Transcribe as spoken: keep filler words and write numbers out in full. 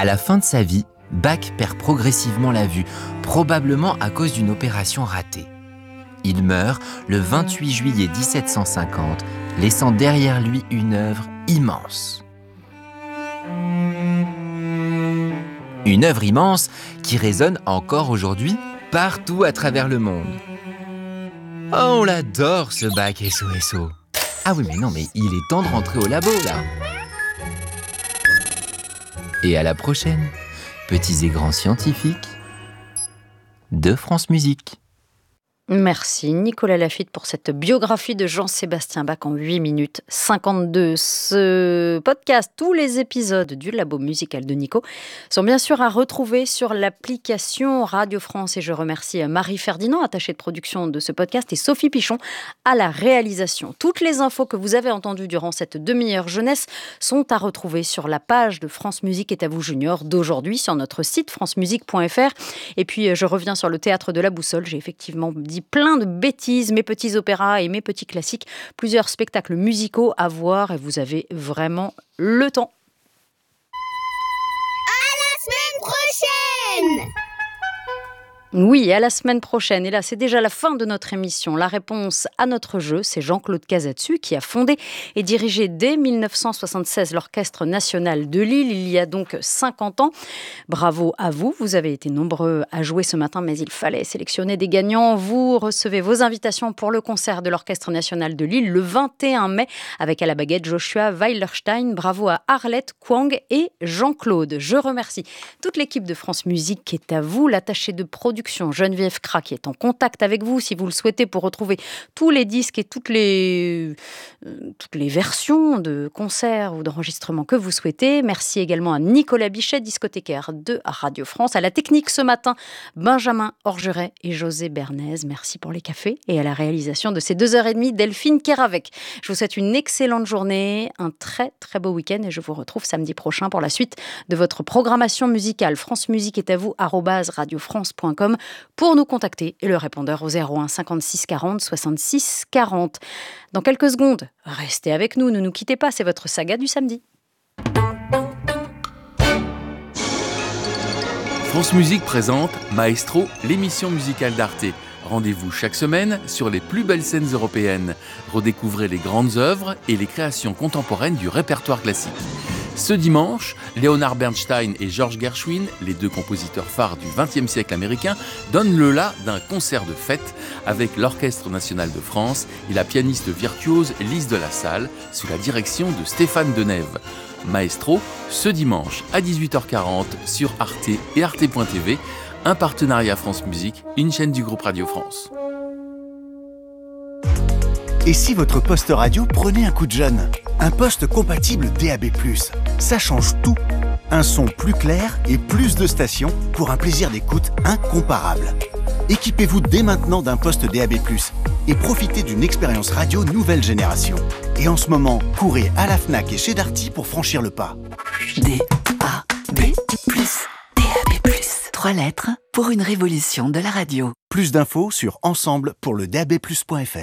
À la fin de sa vie, Bach perd progressivement la vue, probablement à cause d'une opération ratée. Il meurt le vingt-huit juillet dix-sept cent cinquante, laissant derrière lui une œuvre immense. Une œuvre immense qui résonne encore aujourd'hui partout à travers le monde. Oh, on l'adore ce Bach S O S O. Ah oui, mais non, mais il est temps de rentrer au labo, là. Et à la prochaine, petits et grands scientifiques de France Musique. Merci Nicolas Laffitte pour cette biographie de Jean-Sébastien Bach en huit minutes cinquante-deux. Ce podcast, tous les épisodes du Labo musical de Nico sont bien sûr à retrouver sur l'application Radio France. Et je remercie Marie Ferdinand, attachée de production de ce podcast, et Sophie Pichon à la réalisation. Toutes les infos que vous avez entendues durant cette demi-heure jeunesse sont à retrouver sur la page de France Musique est à vous Junior d'aujourd'hui sur notre site francemusique point f r. Et puis je reviens sur le théâtre de la Boussole. J'ai effectivement dit plein de bêtises, mes petits opéras et mes petits classiques, plusieurs spectacles musicaux à voir et vous avez vraiment le temps. À la semaine prochaine! Oui, à la semaine prochaine. Et là, c'est déjà la fin de notre émission. La réponse à notre jeu, c'est Jean-Claude Casatsu qui a fondé et dirigé dès dix-neuf cent soixante-seize l'Orchestre national de Lille, il y a donc cinquante ans. Bravo à vous, vous avez été nombreux à jouer ce matin, mais il fallait sélectionner des gagnants. Vous recevez vos invitations pour le concert de l'Orchestre national de Lille le vingt et un mai avec à la baguette Joshua Weilerstein. Bravo à Arlette, Kwang et Jean-Claude. Je remercie toute l'équipe de France Musique qui est à vous, l'attachée de production Geneviève Cra qui est en contact avec vous si vous le souhaitez pour retrouver tous les disques et toutes les, euh, toutes les versions de concerts ou d'enregistrements que vous souhaitez. Merci également à Nicolas Bichet, discothécaire de Radio France. À la technique ce matin, Benjamin Orgeret et José Bernays. Merci pour les cafés et à la réalisation de ces deux heures et demie, Delphine Keravec. Je vous souhaite une excellente journée, un très très beau week-end et je vous retrouve samedi prochain pour la suite de votre programmation musicale. France Musique est à vous, arobase radiofrance point com pour nous contacter et le répondeur au zéro un cinquante-six quarante soixante-six quarante. Dans quelques secondes, restez avec nous, ne nous quittez pas, c'est votre saga du samedi. France Musique présente Maestro, l'émission musicale d'Arte. Rendez-vous chaque semaine sur les plus belles scènes européennes. Redécouvrez les grandes œuvres et les créations contemporaines du répertoire classique. Ce dimanche, Leonard Bernstein et George Gershwin, les deux compositeurs phares du vingtième siècle américain, donnent le la d'un concert de fête avec l'Orchestre national de France et la pianiste virtuose Lise de la Salle sous la direction de Stéphane Denève. Maestro, ce dimanche à dix-huit heures quarante sur Arte et arte point t v, un partenariat France Musique, une chaîne du groupe Radio France. Et si votre poste radio prenait un coup de jeune? Un poste compatible D A B plus, ça change tout. Un son plus clair et plus de stations pour un plaisir d'écoute incomparable. Équipez-vous dès maintenant d'un poste D A B plus et profitez d'une expérience radio nouvelle génération. Et en ce moment, courez à la Fnac et chez Darty pour franchir le pas. D A B plus, D A B plus. Trois lettres pour une révolution de la radio. Plus d'infos sur ensemble pour le D A B plus point f r.